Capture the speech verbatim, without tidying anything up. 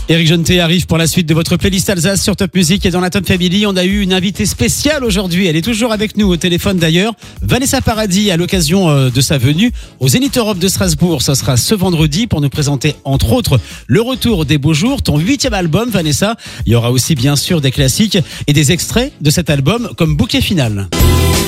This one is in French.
Éric Jeantet arrive pour la suite de votre playlist Alsace sur Top Music et dans la Top Family. On a eu une invitée spéciale aujourd'hui. Elle est toujours avec nous au téléphone d'ailleurs. Vanessa Paradis à l'occasion de sa venue au Zénith Europe de Strasbourg. Ça sera ce vendredi pour nous présenter entre autres le retour des beaux jours, ton huitième album Vanessa. Il y aura aussi bien sûr des classiques et des extraits de cet album comme bouquet final.